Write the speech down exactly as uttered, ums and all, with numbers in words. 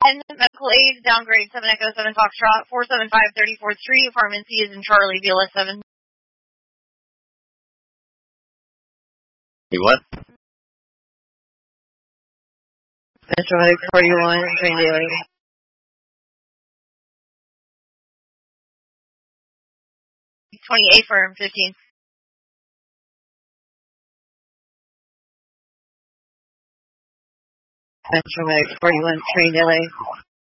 ten, medical aid, downgrade, seven Echo, seven Foxtrot, four seven five, thirty-fourth Street, apartment C is in Charlie, V L S seven. You what? Metro Medic forty-one, train delay. twenty-eight firm, fifteen. Metro Medic forty-one, train delay.